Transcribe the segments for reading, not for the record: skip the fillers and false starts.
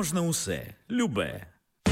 можна усе, любе.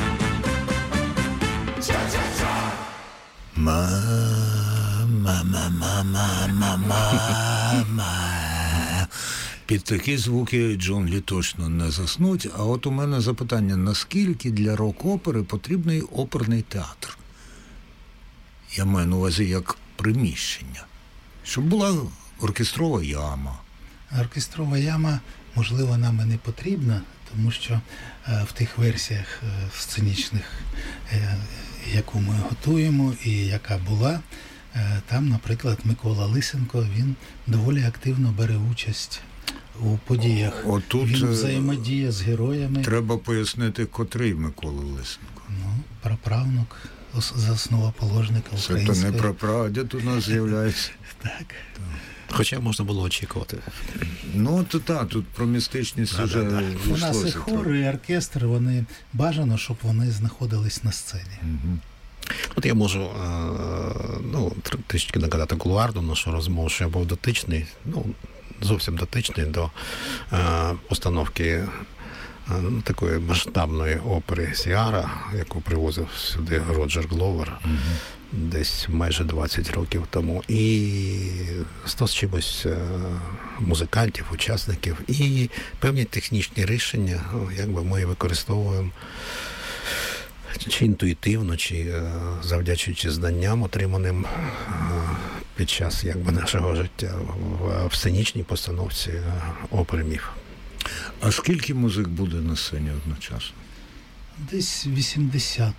Під такі звуки джунглі точно не заснуть. А от у мене запитання, наскільки для рок-опери потрібний оперний театр? Я маю на увазі як приміщення. Щоб була оркестрова яма. Оркестрова яма, можливо, нам і не потрібна, тому що в тих версіях сценічних, яку ми готуємо і яка була, там, наприклад, Микола Лисенко, він доволі активно бере участь у подіях. Отут він взаємодіє з героями. Треба пояснити, котрий Микола Лисенко. Праправнук, засновоположника української. Це то не прапрадід у нас з'являється. Так. Хоча можна було очікувати. Ну, тут про містичність вже у нас і хор, і оркестр, вони бажано, щоб вони знаходились на сцені. Угу. От я можу трішки нагадати кулуарну нашу розмову, що я був дотичний, зовсім дотичний до постановки такої масштабної опери Сіара, яку привозив сюди Роджер Гловер, десь майже 20 років тому. І 100 з чимось музикантів, учасників, і певні технічні рішення, якби ми використовуємо чи інтуїтивно, чи завдячуючи знанням, отриманим під час нашого життя в сценічній постановці опери «Міф». А скільки музик буде на сцені одночасно? Десь 80.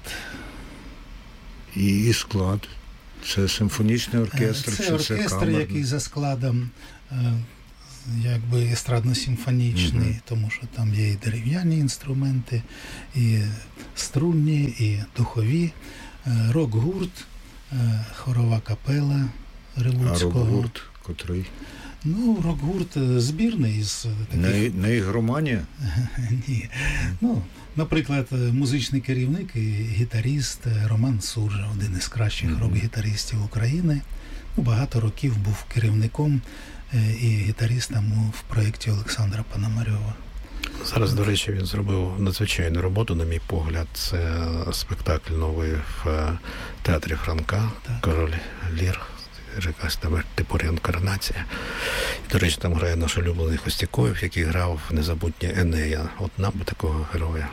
І склад? Це симфонічний оркестр? Це оркестр, який за складом естрадно-симфонічний, тому що там є і дерев'яні інструменти, і струнні, і духові, рок-гурт, хорова капела Ревуцького. А рок-гурт котрий? Рок-гурт збірний із таких... Не ігроманія? Ні. Наприклад, музичний керівник і гітаріст Роман Суржа, один із кращих рок-гітаристів України. Багато років був керівником і гітаристом в проєкті Олександра Пономарьова. Зараз, до речі, він зробив надзвичайну роботу, на мій погляд. Це спектакль новий в театрі Франка, «Король Лір». Якась там типу реінкарнація. До речі, там грає наш улюблений Костякоєв, який грав незабутнє Енея. От нам би такого героя.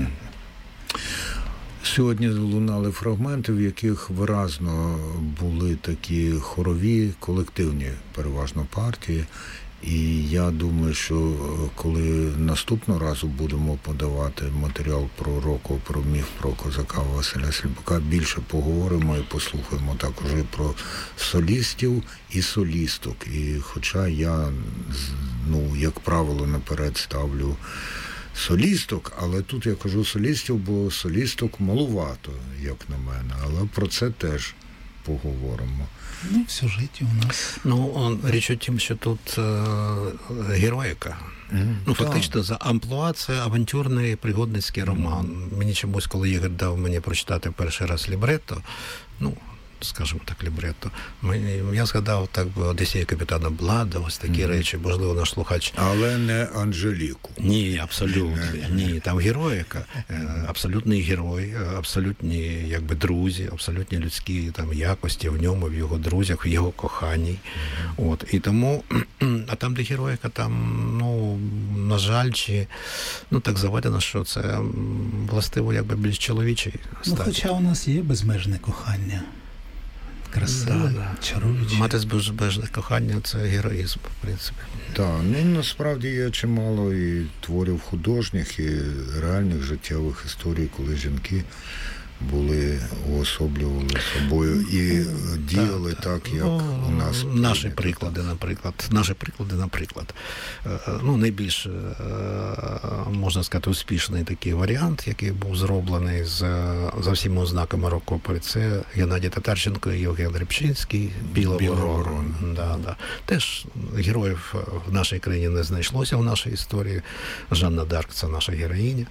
Сьогодні лунали фрагменти, в яких виразно були такі хорові, колективні переважно партії. І я думаю, що коли наступного разу будемо подавати матеріал про рок-оперу «Міф» про козака Василя Сліпака, більше поговоримо і послухаємо також і про солістів і солісток. І хоча я, як правило, наперед ставлю солісток, але тут я кажу солістів, бо солісток малувато, як на мене, але про це теж поговоримо. В сюжеті у нас. Річ у тім, що тут героїка. Фактично, за амплуа це авантюрний пригодницький роман. Мені чомусь, коли Ігор дав мені прочитати перший раз лібретто, скажімо так, лібретто, я згадав так би Одіссею капітана Блада, ось такі речі, можливо, наш слухач. Але не Анжеліку. Ні, абсолютно. Ні, там героїка, абсолютний герой, абсолютні друзі, абсолютні людські якості в ньому, в його друзях, в його коханні. І тому, а там, де героїка, там, на жаль, чи так заведено, що це властиво більш чоловічий статі. Хоча у нас є безмежне кохання. Красиве, чаруюче. Мати безмежне кохання – це героїзм, в принципі. Так, насправді є чимало і творів художніх, і реальних життєвих історій, коли жінки уособлювали собою і діяли так, як у нас. Наші приклади, наприклад. Найбільш, можна сказати, успішний такий варіант, який був зроблений за всіма ознаками рок-опери, це Геннадій Татарченко і Євген Рибчинський, «Біла ворона». Теж героїв в нашій країні не знайшлося в нашій історії. Жанна Дарк – це наша героїня.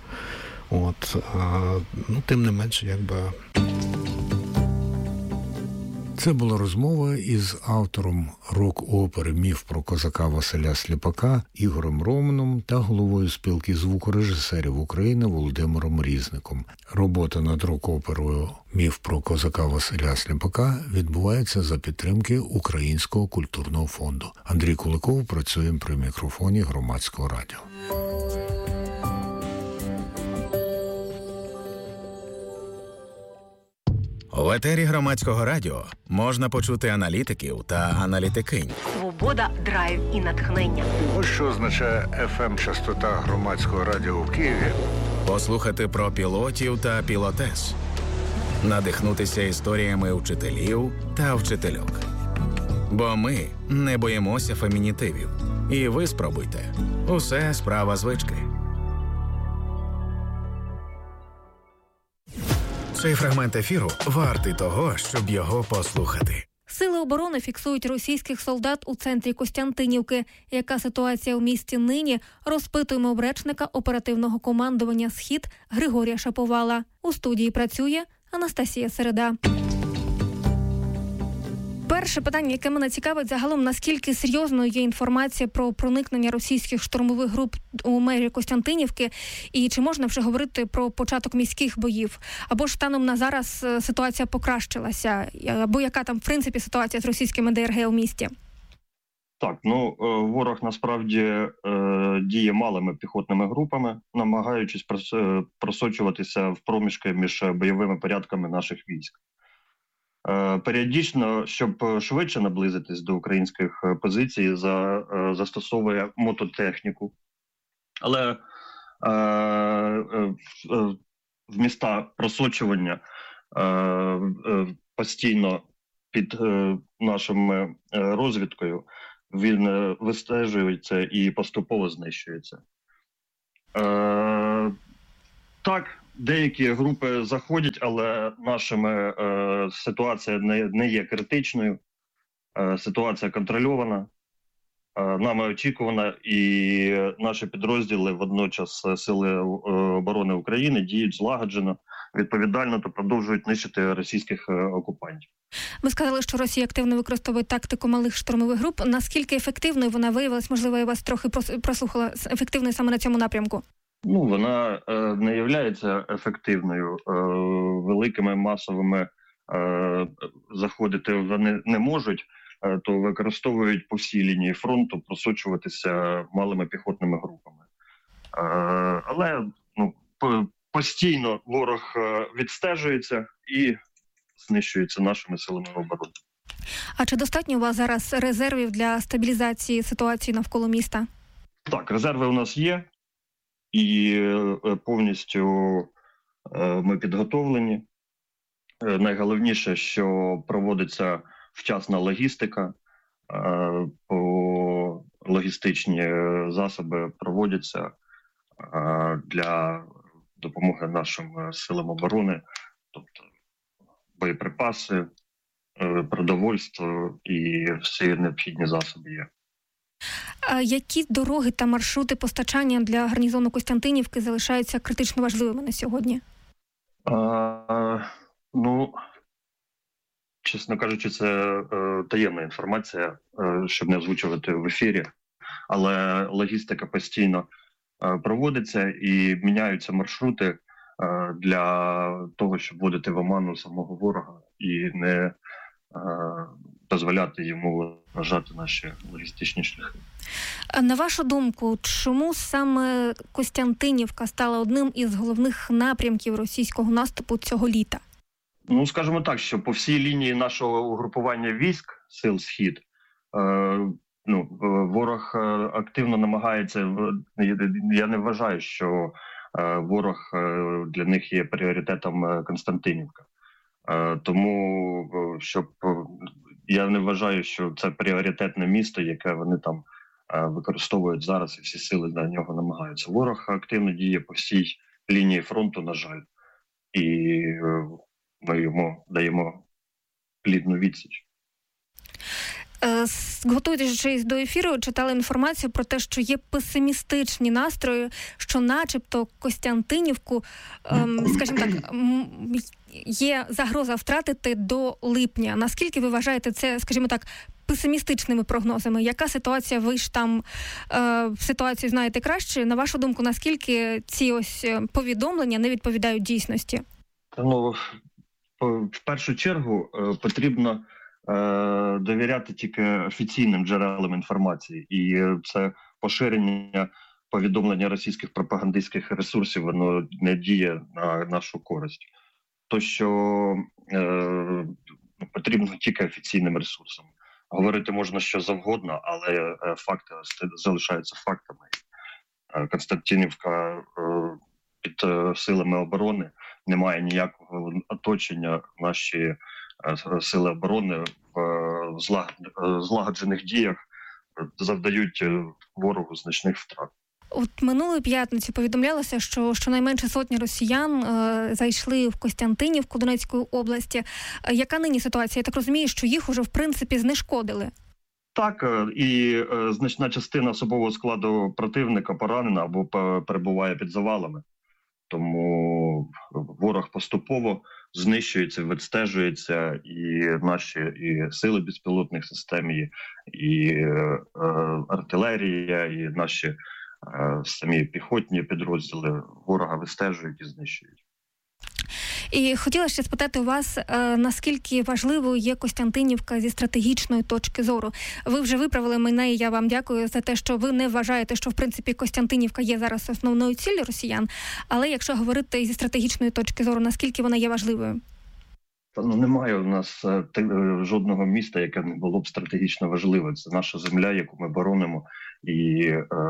Тим не менше, Це була розмова із автором рок-опери «Міф про козака Василя Сліпака» Ігорем Романом та головою спілки звукорежисерів України Володимиром Різником. Робота над рок-оперою «Міф про козака Василя Сліпака» відбувається за підтримки Українського культурного фонду. Андрій Куликов працює при мікрофоні Громадського радіо. В етері Громадського радіо можна почути аналітиків та аналітикинь. Свобода, драйв і натхнення. Ось що означає FM-частота Громадського радіо в Києві. Послухати про пілотів та пілотес. Надихнутися історіями вчителів та вчительок. Бо ми не боїмося фемінітивів. І ви спробуйте. Усе справа звички. Цей фрагмент ефіру вартий того, щоб його послухати. Сили оборони фіксують російських солдат у центрі Костянтинівки. Яка ситуація у місті нині, розпитуємо у речника оперативного командування «Схід» Григорія Шаповала. У студії працює Анастасія Середа. Перше питання, яке мене цікавить, загалом, наскільки серйозною є інформація про проникнення російських штурмових груп у межі Костянтинівки, і чи можна вже говорити про початок міських боїв? Або ж станом на зараз ситуація покращилася? Або яка там, в принципі, ситуація з російськими ДРГ у місті? Так, ворог насправді діє малими піхотними групами, намагаючись просочуватися в проміжки між бойовими порядками наших військ. Періодично, щоб швидше наблизитись до українських позицій, застосовує мототехніку. Але в міста просочування постійно під нашою розвідкою він вистежується і поступово знищується. Так, деякі групи заходять, але нашими ситуація не є критичною, ситуація контрольована, нами очікувана, і наші підрозділи, водночас Сили оборони України, діють злагоджено, відповідально та продовжують нищити російських окупантів. Ви сказали, що Росія активно використовує тактику малих штурмових груп. Наскільки ефективною вона виявилась? Можливо, я вас трохи прослухала, ефективною саме на цьому напрямку? Вона не є ефективною. Великими масовими заходити вони не можуть, то використовують по всій лінії фронту просочуватися малими піхотними групами. Але постійно ворог відстежується і знищується нашими силами оборони. А чи достатньо у вас зараз резервів для стабілізації ситуації навколо міста? Так, резерви у нас є. І повністю ми підготовлені. Найголовніше, що проводиться вчасна логістика, логістичні засоби проводяться для допомоги нашим силам оборони, тобто боєприпаси, продовольство і всі необхідні засоби є. А які дороги та маршрути постачання для гарнізону Костянтинівки залишаються критично важливими на сьогодні? Чесно кажучи, це таємна інформація, щоб не озвучувати в ефірі. Але логістика постійно проводиться і міняються маршрути для того, щоб вводити в оману самого ворога і не дозволяти йому вважати наші логістичні шляхи. На вашу думку, чому саме Костянтинівка стала одним із головних напрямків російського наступу цього літа? Скажімо так, що по всій лінії нашого угрупування військ сил «Схід» ворог активно намагається, я не вважаю, що ворог для них є пріоритетом Костянтинівка. Тому, я не вважаю, що це пріоритетне місто, яке вони там використовують зараз, і всі сили на нього намагаються. Ворог активно діє по всій лінії фронту, на жаль, і ми йому даємо плідну відсіч. Готуючись до ефіру, читала інформацію про те, що є песимістичні настрої, що начебто Костянтинівку, скажімо так, є загроза втратити до липня. Наскільки ви вважаєте це, скажімо так, песимістичними прогнозами? Яка ситуація? Ви ж там ситуацію знаєте краще. На вашу думку, наскільки ці ось повідомлення не відповідають дійсності? Ну, в першу чергу потрібно довіряти тільки офіційним джерелам інформації. І це поширення повідомлення російських пропагандистських ресурсів, воно не діє на нашу користь. То, що потрібно тільки офіційним ресурсам. Говорити можна що завгодно, але факти залишаються фактами. Константинівка під силами оборони, немає ніякого оточення. Наші сили оборони в злагоджених діях завдають ворогу значних втрат. От минулої п'ятниці повідомлялося, що щонайменше 100 росіян зайшли в Костянтинівку Донецької області. Яка нині ситуація? Я так розумію, що їх уже в принципі знешкодили. Так, і значна частина особового складу противника поранена або перебуває під завалами. Тому ворог поступово знищується, відстежується, і наші і сили безпілотних систем, і артилерія, і наші самі піхотні підрозділи ворога вистежують і знищують. І хотіла ще спитати у вас, наскільки важливою є Костянтинівка зі стратегічної точки зору. Ви вже виправили мене, і я вам дякую за те, що ви не вважаєте, що в принципі Костянтинівка є зараз основною ціллю росіян, але якщо говорити зі стратегічної точки зору, наскільки вона є важливою? Немає у нас жодного міста, яке не було б стратегічно важливе. Це наша земля, яку ми боронимо, і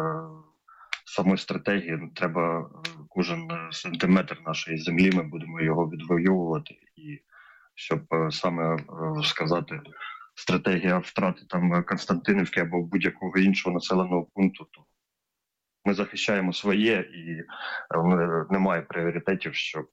самої стратегії треба кожен сантиметр нашої землі, ми будемо його відвоювати. І щоб саме сказати, стратегія втрати там Константинівки або будь-якого іншого населеного пункту, то ми захищаємо своє і немає пріоритетів, щоб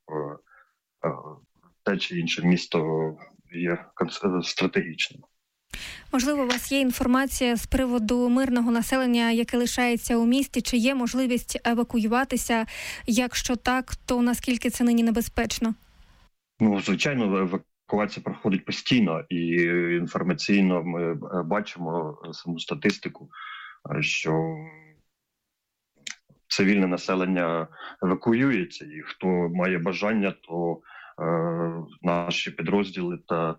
те чи інше місто є стратегічним. Можливо, у вас є інформація з приводу мирного населення, яке лишається у місті? Чи є можливість евакуюватися? Якщо так, то наскільки це нині небезпечно? Ну, звичайно, евакуація проходить постійно, і інформаційно ми бачимо саму статистику, що цивільне населення евакуюється, і хто має бажання, то наші підрозділи та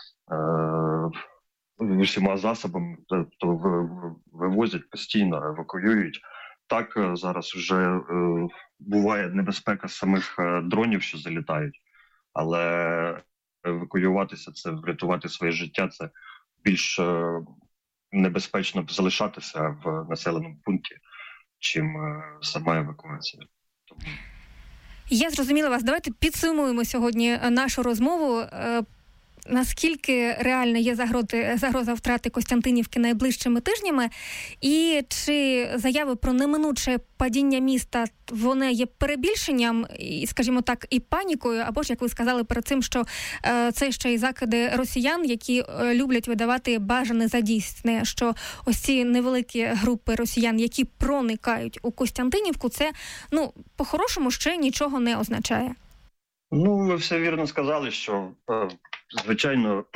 усіма засобами, то вивозять постійно, евакуюють. Так, зараз вже буває небезпека самих дронів, що залітають, але евакуюватися, це врятувати своє життя, це більш небезпечно залишатися в населеному пункті, чим сама евакуація. Тому... Я зрозуміла вас. Давайте підсумуємо сьогодні нашу розмову. Наскільки реально є загроза втрати Костянтинівки найближчими тижнями, і чи заяви про неминуче падіння міста, вони є перебільшенням, і, скажімо так, і панікою, або ж, як ви сказали перед цим, що це ще й закиди росіян, які люблять видавати бажане за дійсне, що ось ці невеликі групи росіян, які проникають у Костянтинівку, це, по-хорошому ще нічого не означає. Ви все вірно сказали, що звичайно,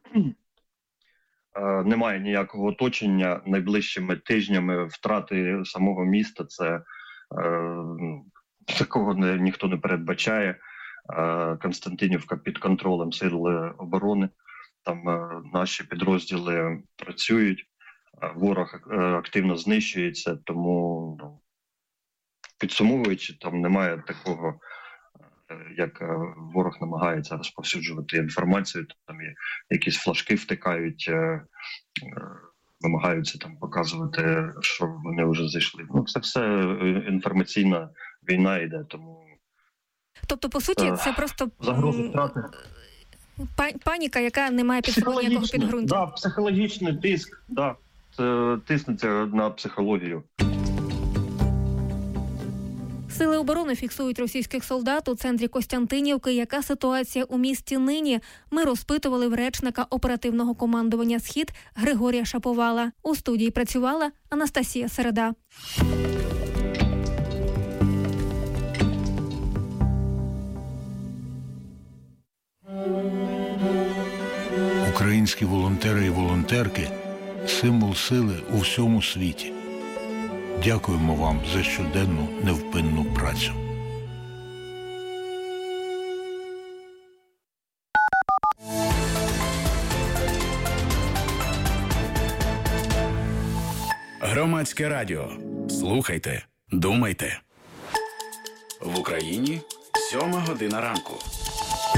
немає ніякого оточення найближчими тижнями втрати самого міста. Це такого ніхто не передбачає. Константинівка під контролем сил оборони. Там наші підрозділи працюють, ворог активно знищується, тому підсумовуючи, там немає такого, як ворог намагається розповсюджувати інформацію, там є якісь флажки втикають, намагаються там показувати, що вони вже зайшли. Це все інформаційна війна йде, тому... Тобто, по суті, це просто загроза втрати. Паніка, яка не має під собою ніякого підґрунтя. Так, психологічний тиск, це тиснеться на психологію. Сили оборони фіксують російських солдат у центрі Костянтинівки. Яка ситуація у місті нині? Ми розпитували в речника оперативного командування «Схід» Григорія Шаповала. У студії працювала Анастасія Середа. Українські волонтери і волонтерки – символ сили у всьому світі. Дякуємо вам за щоденну невпинну працю. Громадське радіо. Слухайте, думайте. В Україні 7 година ранку.